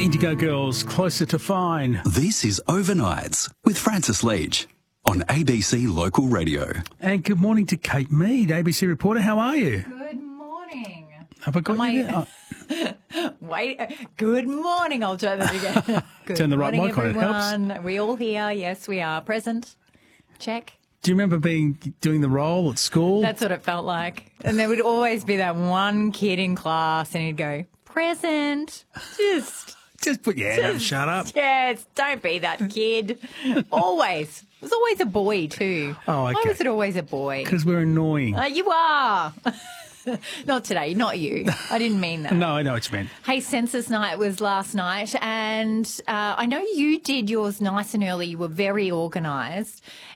Indigo Girls, Closer to Fine. This is Overnights with Francis Leach on ABC Local Radio. And good morning to Kate Mead, ABC reporter. How are you? Good morning. Have I got you there? Wait, good morning. I'll try that again. Good Turn the right morning, mic on, it helps. everyone. Are we all here? Yes, we are. Present. Check. Do you remember doing the role at school? That's what it felt like. And there would always be that one kid in class and he'd go, present. Just put your hand up, shut up. Yes, don't be that kid. Always. It was always a boy too. Oh, okay. Why was it always a boy? Because we're annoying. You are. Not today, not you. I didn't mean that. No, I know what you meant. Hey, Census Night was last night, and I know you did yours nice and early. You were very organised,